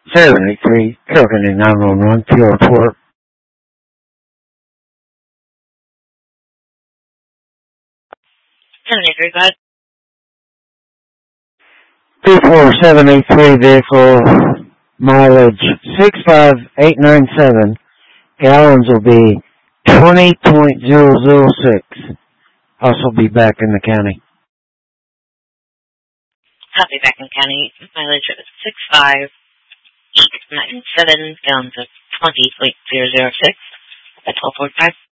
783, Kilkenny 911, Pure Report. 783, go ahead. 24783 vehicle, mileage 65897, gallons will be 20.006. Also be back in the county. Copy, back in county. Mileage of 65897, gallons of 20.006 at 12:45.